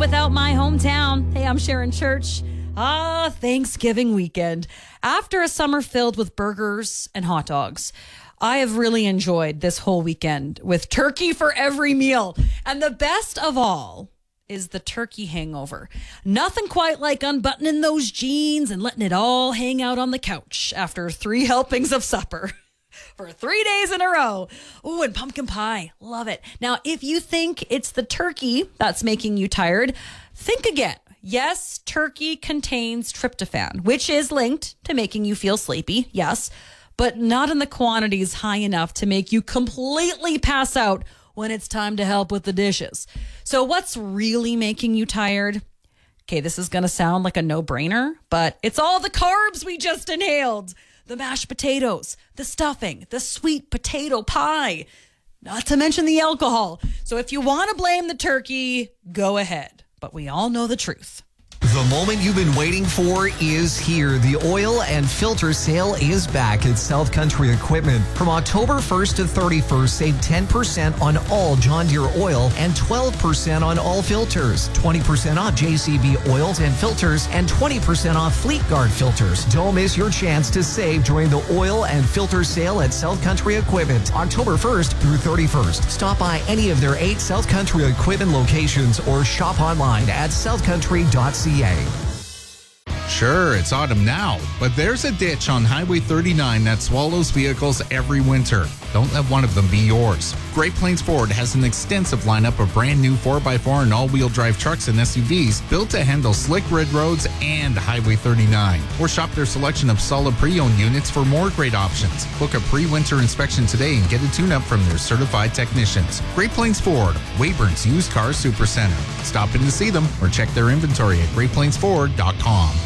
without my hometown. Hey, I'm Sharon Church. Thanksgiving weekend. After a summer filled with burgers and hot dogs, I have really enjoyed this whole weekend with turkey for every meal. And the best of all is the turkey hangover. Nothing quite like unbuttoning those jeans and letting it all hang out on the couch after 3 helpings of supper. For 3 days in a row. Ooh, and pumpkin pie. Love it. Now, if you think it's the turkey that's making you tired, think again. Yes, turkey contains tryptophan, which is linked to making you feel sleepy. Yes, but not in the quantities high enough to make you completely pass out when it's time to help with the dishes. So what's really making you tired? Okay, this is going to sound like a no-brainer, but it's all the carbs we just inhaled. The mashed potatoes, the stuffing, the sweet potato pie, not to mention the alcohol. So if you want to blame the turkey, go ahead. But we all know the truth. The moment you've been waiting for is here. The oil and filter sale is back at South Country Equipment. From October 1st to 31st, save 10% on all John Deere oil and 12% on all filters. 20% off JCB oils and filters and 20% off Fleet Guard filters. Don't miss your chance to save during the oil and filter sale at South Country Equipment, October 1st through 31st. Stop by any of their 8 South Country Equipment locations or shop online at southcountry.ca. Sure, it's autumn now, but there's a ditch on Highway 39 that swallows vehicles every winter. Don't let one of them be yours. Great Plains Ford has an extensive lineup of brand new 4x4 and all-wheel drive trucks and SUVs built to handle slick red roads and Highway 39. Or shop their selection of solid pre-owned units for more great options. Book a pre-winter inspection today and get a tune-up from their certified technicians. Great Plains Ford, Weyburn's Used Car Supercenter. Stop in to see them or check their inventory at greatplainsford.com.